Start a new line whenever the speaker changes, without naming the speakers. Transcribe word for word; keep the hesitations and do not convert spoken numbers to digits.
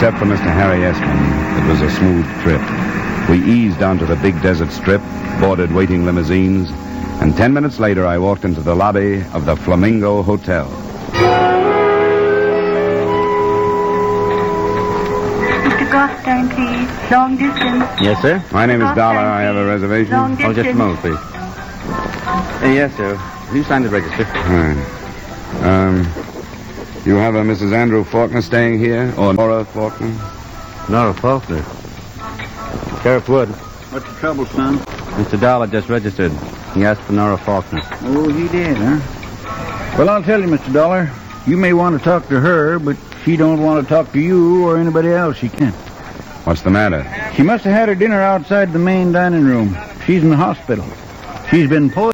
Except for Mister Harry Esmond, it was a smooth trip. We eased onto the big desert strip, boarded waiting limousines, and ten minutes later I walked into the lobby of the Flamingo Hotel.
Mister Goffstein, please. Long distance.
Yes, sir?
My name is
Goffstein,
Dollar. I have a
please.
reservation.
Long
Oh, just a
distance.
moment, please. Uh, yes, sir. You signed the register.
Right. Um, you have a Missus Andrew Faulkner staying here? Or Nora Faulkner?
Nora Faulkner. Sheriff Wood.
What's the trouble, son?
Mister Dollar just registered. He asked for Nora Faulkner.
Oh, he did, huh? Well, I'll tell you, Mister Dollar. You may want to talk to her, but she don't want to talk to you or anybody else. She can't.
What's the matter?
She must have had her dinner outside the main dining room. She's in the hospital. She's been poisoned.